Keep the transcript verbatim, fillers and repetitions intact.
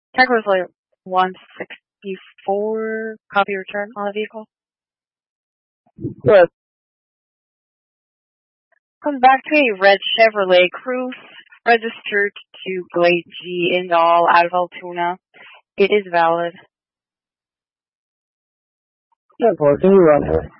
Check was like one sixty-four. Copy return on the vehicle. Yes. Comes back to a red Chevrolet Cruze, registered to Glade G Indall out of Altoona. It is valid. ten four, can you run her?